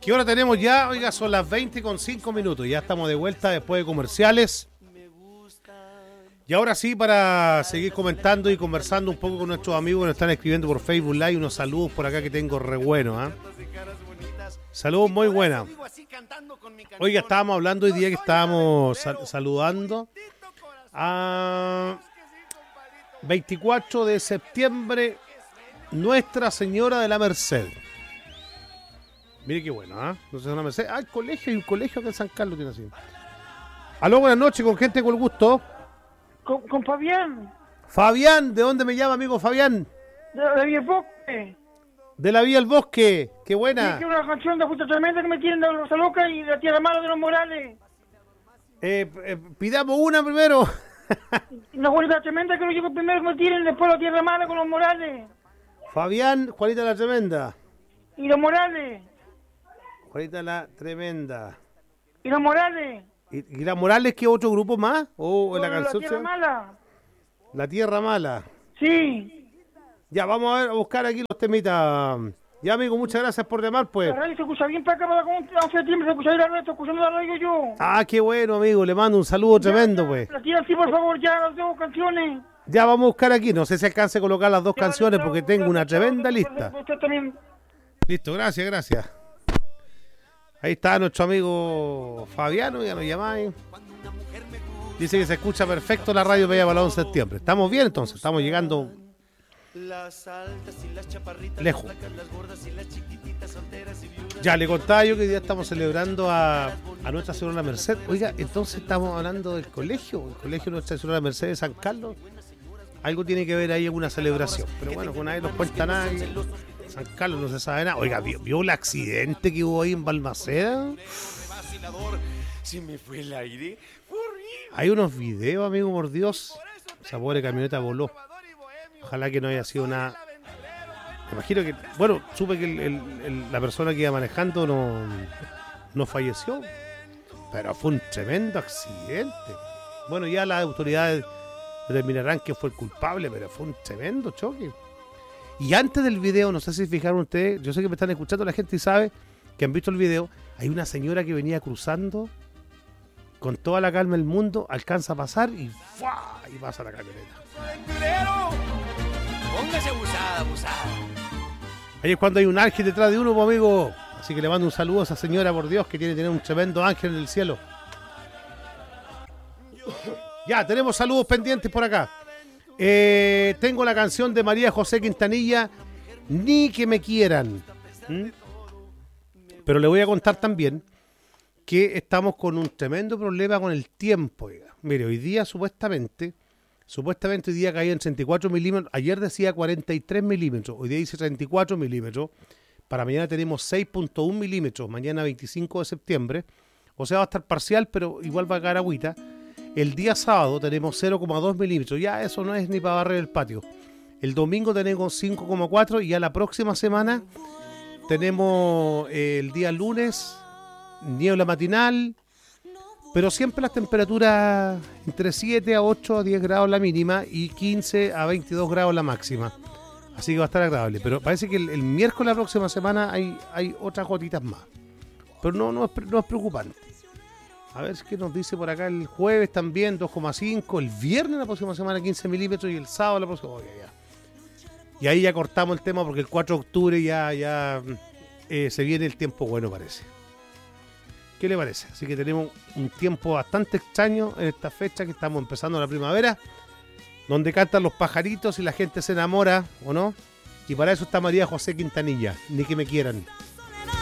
¿Qué hora tenemos ya? Oiga, son las 20:05. Ya estamos de vuelta después de comerciales. Y ahora sí, para seguir comentando y conversando un poco con nuestros amigos que nos están escribiendo por Facebook Live, unos saludos por acá que tengo re buenos, ¿eh? Saludos muy buenos. Oiga, estábamos hablando hoy día que estábamos saludando a 24 de septiembre, Nuestra Señora de la Merced. Mire qué bueno, ¿ah? ¿eh? Nuestra Señora de la Merced. Ah, el colegio, hay un colegio acá en San Carlos tiene así. Aló, buenas noches, con gente con gusto. Con Fabián. Fabián, ¿de dónde me llama, amigo Fabián? De la Vía del Bosque. De la Vía del Bosque, qué buena. Es una canción de Justa Tremenda que me tienen de Rosa Loca y de la Tierra Mala de los Morales. Pidamos una primero. Una Juanita Tremenda que lo llevo primero que me tienen, después la Tierra Mala con los Morales. Fabián, Juanita la Tremenda. Y los Morales. Juanita la Tremenda. Y los Morales. ¿Y la Morales qué otro grupo más? ¿O la canción? La Tierra Mala. La Tierra Mala. Sí. Ya, vamos a buscar aquí los temitas. Ya, amigo, muchas gracias por llamar, pues. La radio se escucha bien para acá, para a septiembre, se escucha bien la radio, estoy escuchando la radio yo. Ah, qué bueno, amigo, le mando un saludo tremendo, pues. La tía, sí, por favor, ya, las dos canciones. Ya, vamos a buscar aquí, no sé si alcance a colocar las dos canciones porque tengo una tremenda lista. Usted también. Listo, gracias. Ahí está nuestro amigo Fabiano, ya nos llamáis. Dice que se escucha perfecto la radio Bella Balón septiembre. ¿Estamos bien entonces? Estamos llegando lejos. Ya, le contaba yo que hoy día estamos celebrando a Nuestra Señora de la Merced. Oiga, entonces estamos hablando del colegio. El colegio Nuestra Señora de la Merced de San Carlos. Algo tiene que ver ahí en una celebración. Pero bueno, con nadie nos cuenta nadie. San Carlos no se sabe nada. Oiga, ¿vio el accidente que hubo ahí en Balmaceda? Se me fue el aire. Hay unos videos, amigo, por Dios. Esa pobre camioneta voló. Ojalá que no haya sido nada. Me imagino que, bueno, supe que la persona que iba manejando no falleció. Pero fue un tremendo accidente. Bueno, ya las autoridades determinarán que fue el culpable, pero fue un tremendo choque. Y antes del video, no sé si fijaron ustedes, yo sé que me están escuchando la gente y sabe que han visto el video, hay una señora que venía cruzando con toda la calma del mundo, alcanza a pasar y ¡fua! Y pasa la camioneta. Póngase abusada. Ahí es cuando hay un ángel detrás de uno, pues, amigo. Así que le mando un saludo a esa señora, por Dios, que tiene que tener un tremendo ángel en el cielo. Ya, tenemos saludos pendientes por acá. Tengo la canción de María José Quintanilla, Ni que me quieran. Pero le voy a contar también que estamos con un tremendo problema con el tiempo. Mire, hoy día supuestamente hoy día caía en 34 milímetros. Ayer decía 43 milímetros. Hoy día dice 34 milímetros. Para mañana tenemos 6.1 milímetros. Mañana 25 de septiembre. O sea, va a estar parcial, pero igual va a caer agüita. El día sábado tenemos 0,2 milímetros. Ya eso no es ni para barrer el patio. El domingo tenemos 5,4 y ya la próxima semana tenemos el día lunes niebla matinal, pero siempre las temperaturas entre 7 a 8 a 10 grados la mínima y 15 a 22 grados la máxima. Así que va a estar agradable. Pero parece que el miércoles la próxima semana hay otras gotitas más. Pero no es preocupante. A ver qué nos dice por acá el jueves también, 2,5. El viernes la próxima semana 15 milímetros y el sábado la próxima. Y ahí ya cortamos el tema porque el 4 de octubre ya se viene el tiempo bueno, parece. ¿Qué le parece? Así que tenemos un tiempo bastante extraño en esta fecha que estamos empezando la primavera, donde cantan los pajaritos y la gente se enamora, ¿o no? Y para eso está María José Quintanilla, Ni que me quieran.